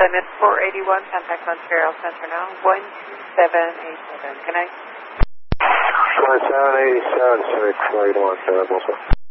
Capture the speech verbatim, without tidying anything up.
Limit four eighty-one, contact Montreal Center now, one two seven eight seven. Good night. one seven eight seven, six four eight one, seven, also.